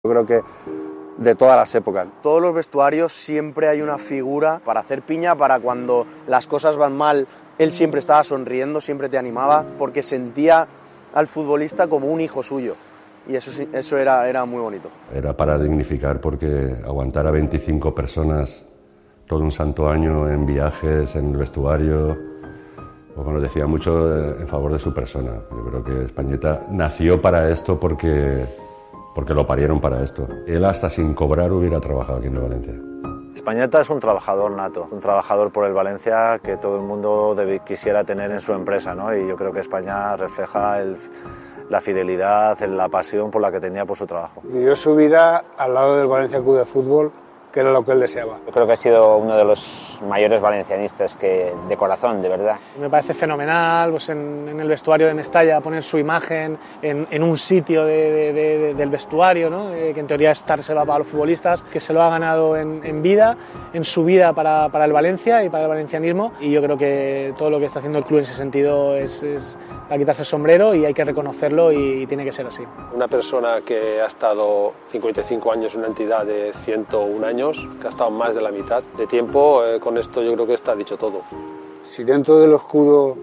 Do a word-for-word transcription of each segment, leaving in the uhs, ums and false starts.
Yo creo que de todas las épocas. Todos los vestuarios siempre hay una figura para hacer piña, para cuando las cosas van mal, él siempre estaba sonriendo, siempre te animaba, porque sentía al futbolista como un hijo suyo. Y eso, eso era, era muy bonito. Era para dignificar, porque aguantar a veinticinco personas todo un santo año en viajes, en el vestuario, pues nos decía mucho en favor de su persona. Yo creo que Españeta nació para esto porque, porque lo parieron para esto. Él hasta sin cobrar hubiera trabajado aquí en el Valencia. Españeta es un trabajador nato, un trabajador por el Valencia que todo el mundo debe, quisiera tener en su empresa, ¿no? Y yo creo que España refleja el, la fidelidad, la pasión por la que tenía por su trabajo. Vivió su vida al lado del Valencia Club de Fútbol, que era lo que él deseaba. Yo creo que ha sido uno de los mayores valencianistas que, de corazón, de verdad. Me parece fenomenal, pues en, en el vestuario de Mestalla, poner su imagen en, en un sitio de, de, de, del vestuario, ¿no? Eh, que en teoría es reservado para los futbolistas, que se lo ha ganado en, en vida, en su vida para, para el Valencia y para el valencianismo, y yo creo que todo lo que está haciendo el club en ese sentido es, es para quitarse el sombrero y hay que reconocerlo y, y tiene que ser así. Una persona que ha estado cincuenta y cinco años en una entidad de ciento un años, que ha estado más de la mitad de tiempo, eh, con esto yo creo que está dicho todo. Si dentro del escudo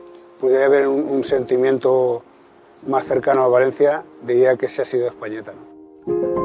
pudiera haber un, un sentimiento más cercano a Valencia, diría que ese ha sido Españeta, ¿no?